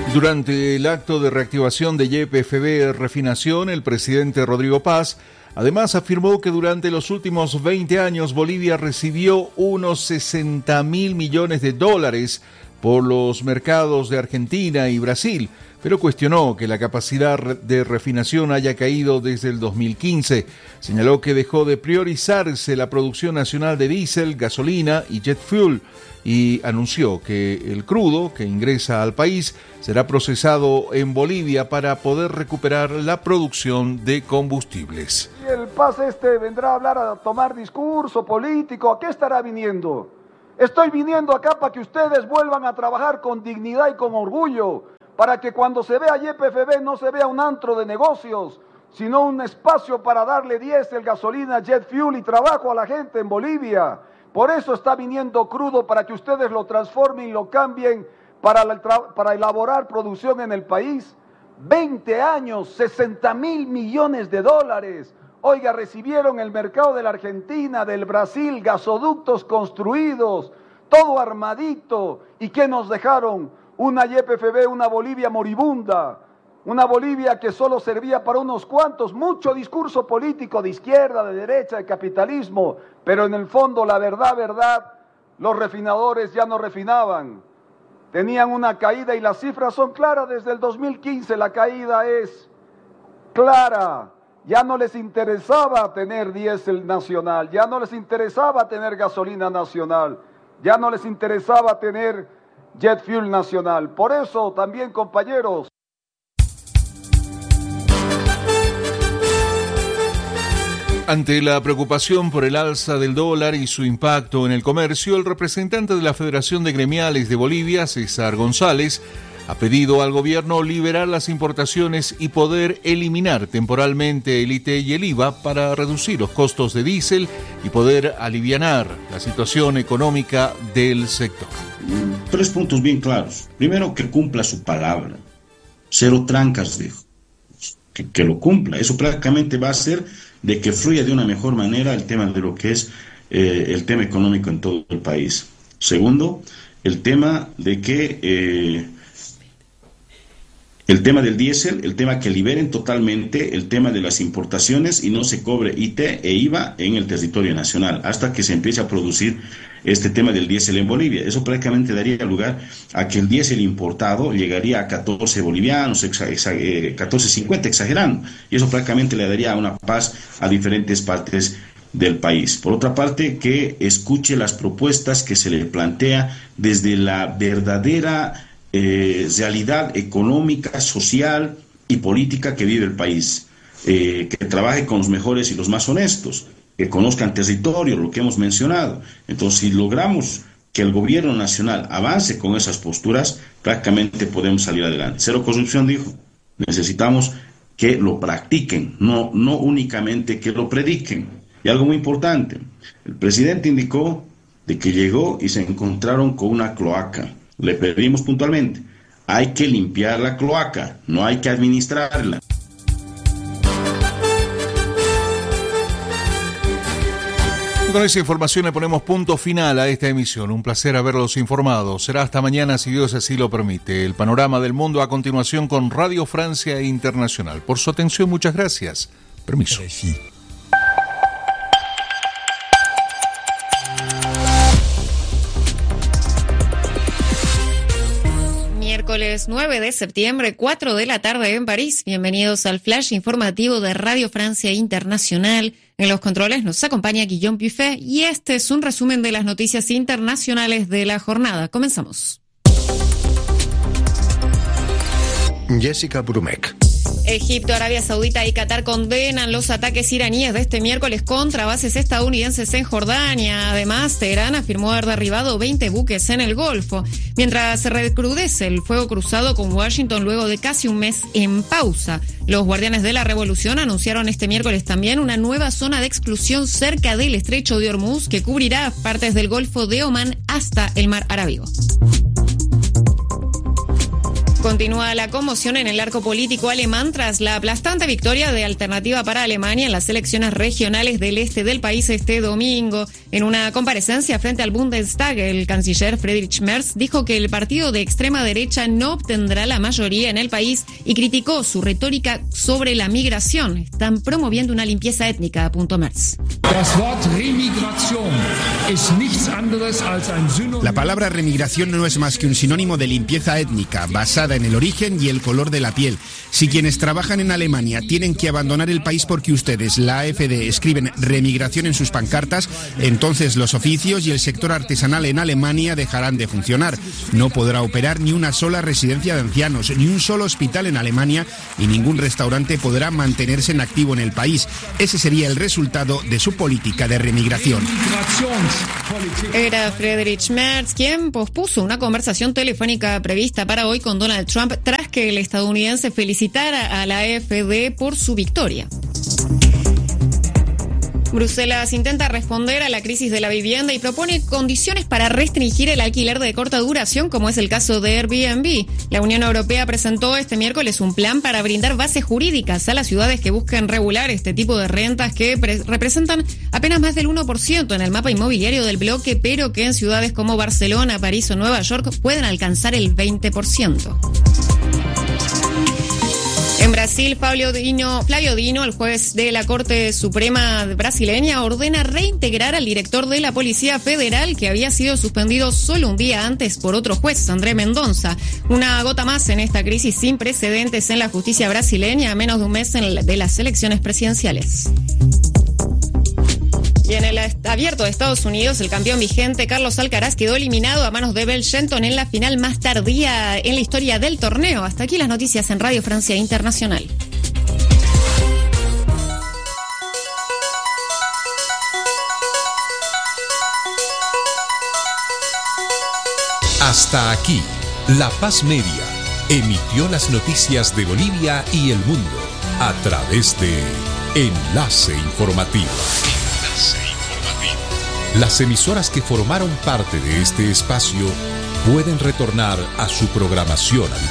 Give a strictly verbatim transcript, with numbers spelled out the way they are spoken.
Durante el acto de reactivación de Y P F B Refinación, el presidente Rodrigo Paz además afirmó que durante los últimos veinte años Bolivia recibió unos sesenta mil millones de dólares por los mercados de Argentina y Brasil, pero cuestionó que la capacidad de refinación haya caído desde el dos mil quince. Señaló que dejó de priorizarse la producción nacional de diésel, gasolina y jet fuel, y anunció que el crudo que ingresa al país será procesado en Bolivia para poder recuperar la producción de combustibles. Y el Paz este vendrá a hablar, a tomar discurso político. ¿A qué estará viniendo? Estoy viniendo acá para que ustedes vuelvan a trabajar con dignidad y con orgullo, para que cuando se vea Y P F B no se vea un antro de negocios, sino un espacio para darle diésel, gasolina, jet fuel y trabajo a la gente en Bolivia. Por eso está viniendo crudo, para que ustedes lo transformen y lo cambien para, la, para elaborar producción en el país. veinte años, sesenta mil millones de dólares. Oiga, recibieron el mercado de la Argentina, del Brasil, gasoductos construidos, todo armadito. ¿Y qué nos dejaron? Una Y P F B, una Bolivia moribunda. Una Bolivia que solo servía para unos cuantos, mucho discurso político de izquierda, de derecha, de capitalismo, pero en el fondo, la verdad, verdad, los refinadores ya no refinaban. Tenían una caída y las cifras son claras. Desde el dos mil quince la caída es clara. Ya no les interesaba tener diésel nacional, ya no les interesaba tener gasolina nacional, ya no les interesaba tener jet fuel nacional. Por eso también, compañeros, ante la preocupación por el alza del dólar y su impacto en el comercio, el representante de la Federación de Gremiales de Bolivia, César González, ha pedido al gobierno liberar las importaciones y poder eliminar temporalmente el I T y el I V A para reducir los costos de diésel y poder alivianar la situación económica del sector. Tres puntos bien claros. Primero, que cumpla su palabra. Cero trancas, dijo. Que, que lo cumpla. Eso prácticamente va a hacer de que fluya de una mejor manera el tema de lo que es eh, el tema económico en todo el país. Segundo, el tema de que eh, el tema del diésel, el tema que liberen totalmente el tema de las importaciones y no se cobre I T e I V A en el territorio nacional hasta que se empiece a producir este tema del diésel en Bolivia. Eso prácticamente daría lugar a que el diésel importado llegaría a catorce bolivianos, exa, exa, eh, catorce cincuenta exagerando, y eso prácticamente le daría una paz a diferentes partes del país. Por otra parte, que escuche las propuestas que se le plantea desde la verdadera Eh, realidad económica, social y política que vive el país, eh, que trabaje con los mejores y los más honestos, que conozcan territorio, lo que hemos mencionado. Entonces, si logramos que el gobierno nacional avance con esas posturas, prácticamente podemos salir adelante. Cero corrupción, dijo. Necesitamos que lo practiquen, no, no únicamente que lo prediquen. Y algo muy importante, el presidente indicó de que llegó y se encontraron con una cloaca. Le pedimos puntualmente, hay que limpiar la cloaca, no hay que administrarla. Con esa información le ponemos punto final a esta emisión. Un placer haberlos informado. Será hasta mañana si Dios así lo permite. El panorama del mundo a continuación con Radio Francia Internacional. Por su atención, muchas gracias. Permiso. Miércoles nueve de septiembre, cuatro de la tarde en París. Bienvenidos al flash informativo de Radio Francia Internacional. En los controles nos acompaña Guillaume Buffet y este es un resumen de las noticias internacionales de la jornada. Comenzamos. Jessica Brumek. Egipto, Arabia Saudita y Qatar condenan los ataques iraníes de este miércoles contra bases estadounidenses en Jordania. Además, Teherán afirmó haber derribado veinte buques en el Golfo, mientras se recrudece el fuego cruzado con Washington luego de casi un mes en pausa. Los guardianes de la revolución anunciaron este miércoles también una nueva zona de exclusión cerca del estrecho de Hormuz que cubrirá partes del Golfo de Omán hasta el Mar Arábigo. Continúa la conmoción en el arco político alemán tras la aplastante victoria de Alternativa para Alemania en las elecciones regionales del este del país este domingo. En una comparecencia frente al Bundestag, el canciller Friedrich Merz dijo que el partido de extrema derecha no obtendrá la mayoría en el país y criticó su retórica sobre la migración. Están promoviendo una limpieza étnica, apuntó Merz. La palabra remigración no es más que un sinónimo de limpieza étnica, basada en el origen y el color de la piel. Si quienes trabajan en Alemania tienen que abandonar el país porque ustedes, la A F D, escriben remigración en sus pancartas, entonces los oficios y el sector artesanal en Alemania dejarán de funcionar. No podrá operar ni una sola residencia de ancianos, ni un solo hospital en Alemania y ningún restaurante podrá mantenerse en activo en el país. Ese sería el resultado de su política de remigración. Era Friedrich Merz quien pospuso una conversación telefónica prevista para hoy con Donald Trump tras que el estadounidense felicitara a la A F D por su victoria. Bruselas intenta responder a la crisis de la vivienda y propone condiciones para restringir el alquiler de corta duración, como es el caso de Airbnb. La Unión Europea presentó este miércoles un plan para brindar bases jurídicas a las ciudades que buscan regular este tipo de rentas que pre- representan apenas más del uno por ciento en el mapa inmobiliario del bloque, pero que en ciudades como Barcelona, París o Nueva York pueden alcanzar el veinte por ciento. En Brasil, Flavio Dino, Flavio Dino, el juez de la Corte Suprema brasileña, ordena reintegrar al director de la Policía Federal, que había sido suspendido solo un día antes por otro juez, André Mendonça. Una gota más en esta crisis sin precedentes en la justicia brasileña, a menos de un mes de las elecciones presidenciales. Y en el abierto de Estados Unidos, el campeón vigente Carlos Alcaraz quedó eliminado a manos de Bell Shelton en la final más tardía en la historia del torneo. Hasta aquí las noticias en Radio Francia Internacional. Hasta aquí, La Paz Media emitió las noticias de Bolivia y el mundo a través de Enlace Informativo. Las emisoras que formaron parte de este espacio pueden retornar a su programación habitual.